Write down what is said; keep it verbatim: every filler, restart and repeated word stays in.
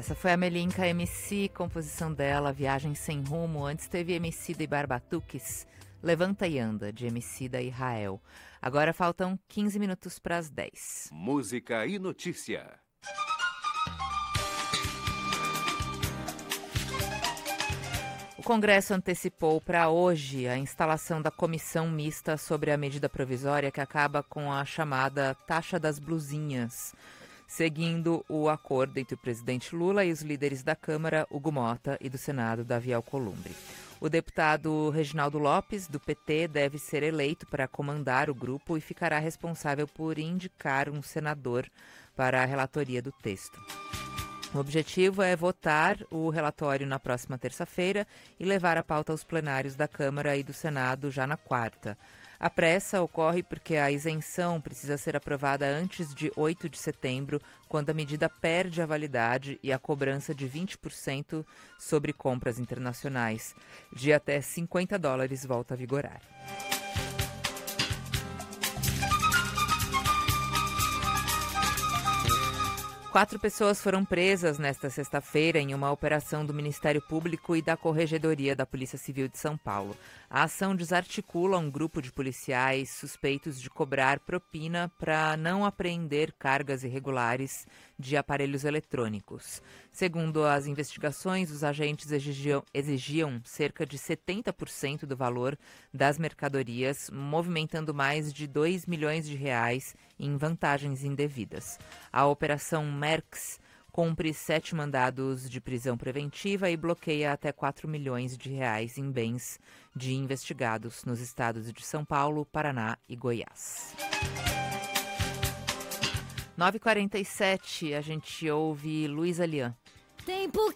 Essa foi a Melinka M C, composição dela, Viagem Sem Rumo. Antes teve Emicida e Barbatuques, Levanta e Anda, de Emicida e Rael. Agora faltam quinze minutos para as dez. Música e notícia. O Congresso antecipou para hoje a instalação da comissão mista sobre a medida provisória que acaba com a chamada taxa das blusinhas, seguindo o acordo entre o presidente Lula e os líderes da Câmara, Hugo Mota, e do Senado, Davi Alcolumbre. O deputado Reginaldo Lopes, do P T, deve ser eleito para comandar o grupo e ficará responsável por indicar um senador para a relatoria do texto. O objetivo é votar o relatório na próxima terça-feira e levar a pauta aos plenários da Câmara e do Senado já na quarta. A pressa ocorre porque a isenção precisa ser aprovada antes de oito de setembro, quando a medida perde a validade e a cobrança de vinte por cento sobre compras internacionais de até cinquenta dólares volta a vigorar. Quatro pessoas foram presas nesta sexta-feira em uma operação do Ministério Público e da Corregedoria da Polícia Civil de São Paulo. A ação desarticula um grupo de policiais suspeitos de cobrar propina para não apreender cargas irregulares de aparelhos eletrônicos. Segundo as investigações, os agentes exigiam, exigiam cerca de setenta por cento do valor das mercadorias, movimentando mais de dois milhões de reais em vantagens indevidas. A Operação Merx cumpre sete mandados de prisão preventiva e bloqueia até quatro milhões de reais em bens de investigados nos estados de São Paulo, Paraná e Goiás. nove e quarenta e sete, a gente ouve Luísa Lian. Tempo